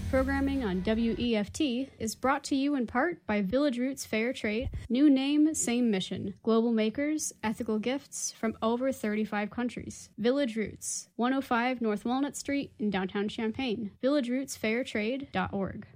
Programming on WEFT is brought to you in part by Village Roots Fair Trade, new name, same mission, global makers, ethical gifts from over 35 countries. Village Roots, 105 North Walnut Street in downtown Champaign, villagerootsfairtrade.org.